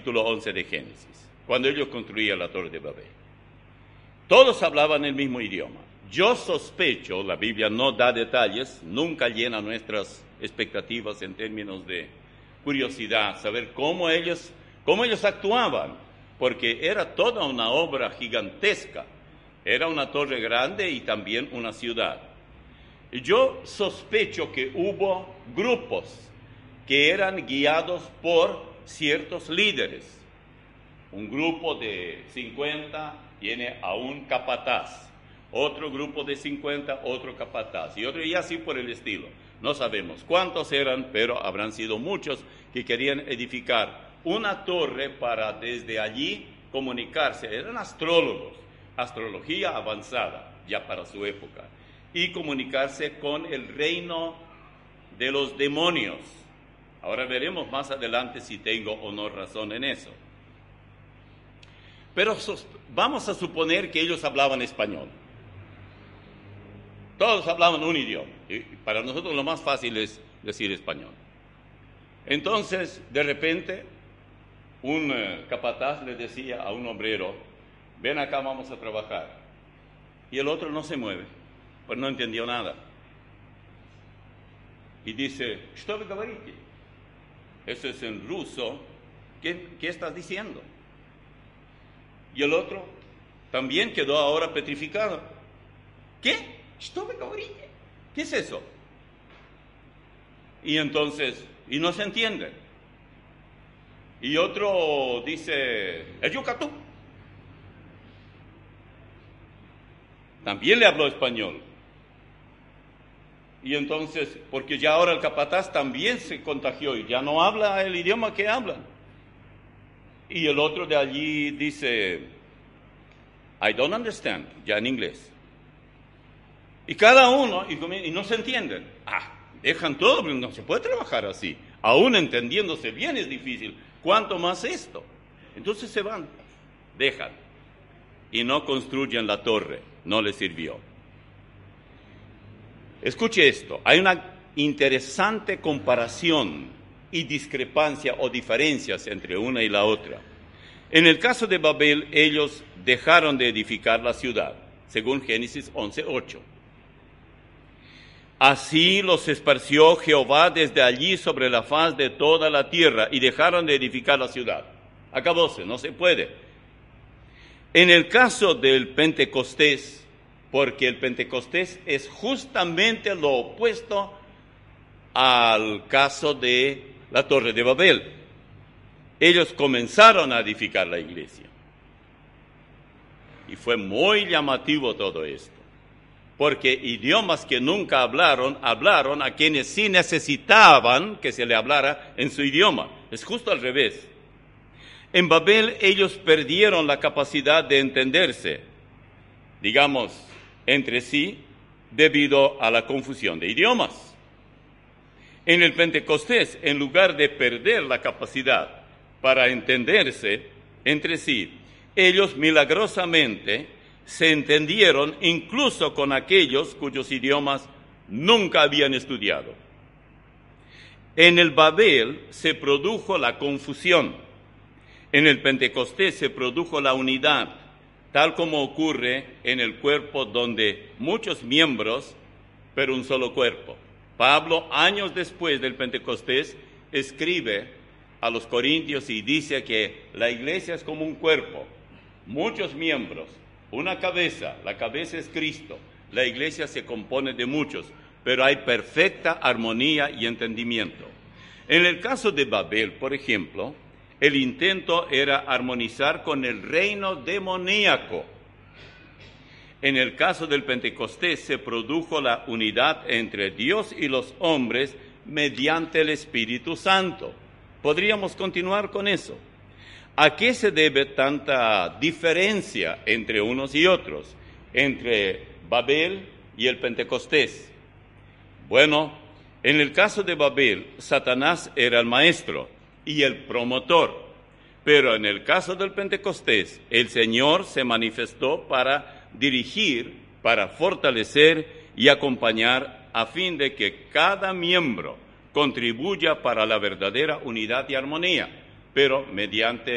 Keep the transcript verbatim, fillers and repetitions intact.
capítulo once de Génesis, cuando ellos construían la Torre de Babel. Todos hablaban el mismo idioma. Yo sospecho, la Biblia no da detalles, nunca llena nuestras expectativas en términos de curiosidad, saber cómo ellos, cómo ellos actuaban, porque era toda una obra gigantesca, era una torre grande y también una ciudad. Yo sospecho que hubo grupos que eran guiados por ciertos líderes. Un grupo de cincuenta tiene a un capataz, otro grupo de cincuenta, otro capataz, y otro, y así por el estilo. No sabemos cuántos eran, pero habrán sido muchos que querían edificar una torre para desde allí comunicarse. Eran astrólogos, astrología avanzada ya para su época, y comunicarse con el reino de los demonios. Ahora veremos más adelante si tengo o no razón en eso. Pero vamos a suponer que ellos hablaban español. Todos hablaban un idioma, y para nosotros lo más fácil es decir español. Entonces, de repente, un uh, capataz le decía a un obrero, ven acá, vamos a trabajar. Y el otro no se mueve, pues no entendió nada. Y dice, ¿что вы говорите? Eso es en ruso, ¿qué, qué estás diciendo? Y el otro también quedó ahora petrificado. ¿Qué? ¿Что вы говорите? ¿Qué es eso? Y entonces, y no se entiende. Y otro dice, el yucatú. También le habló español. Y entonces, porque ya ahora el capataz también se contagió y ya no habla el idioma que hablan. Y el otro de allí dice, I don't understand, ya en inglés. Y cada uno, y, y no se entienden. Ah, dejan todo, pero no se puede trabajar así. Aún entendiéndose bien es difícil. ¿Cuánto más esto? Entonces se van, dejan. Y no construyen la torre, no les sirvió. Escuche esto, hay una interesante comparación y discrepancia o diferencias entre una y la otra. En el caso de Babel, ellos dejaron de edificar la ciudad, según Génesis once ocho. Así los esparció Jehová desde allí sobre la faz de toda la tierra y dejaron de edificar la ciudad. Acabóse, no se puede. En el caso del Pentecostés, porque el Pentecostés es justamente lo opuesto al caso de la Torre de Babel. Ellos comenzaron a edificar la iglesia. Y fue muy llamativo todo esto, porque idiomas que nunca hablaron, hablaron a quienes sí necesitaban que se le hablara en su idioma. Es justo al revés. En Babel ellos perdieron la capacidad de entenderse, digamos, entre sí, debido a la confusión de idiomas. En el Pentecostés, en lugar de perder la capacidad para entenderse entre sí, ellos milagrosamente se entendieron incluso con aquellos cuyos idiomas nunca habían estudiado. En el Babel se produjo la confusión. En el Pentecostés se produjo la unidad, tal como ocurre en el cuerpo donde muchos miembros, pero un solo cuerpo. Pablo, años después del Pentecostés, escribe a los corintios y dice que la iglesia es como un cuerpo, muchos miembros, una cabeza, la cabeza es Cristo. La iglesia se compone de muchos, pero hay perfecta armonía y entendimiento. En el caso de Babel, por ejemplo, el intento era armonizar con el reino demoníaco. En el caso del Pentecostés se produjo la unidad entre Dios y los hombres mediante el Espíritu Santo. Podríamos continuar con eso. ¿A qué se debe tanta diferencia entre unos y otros, entre Babel y el Pentecostés? Bueno, en el caso de Babel, Satanás era el maestro y el promotor, pero en el caso del Pentecostés, el Señor se manifestó para dirigir, para fortalecer y acompañar a fin de que cada miembro contribuya para la verdadera unidad y armonía, pero mediante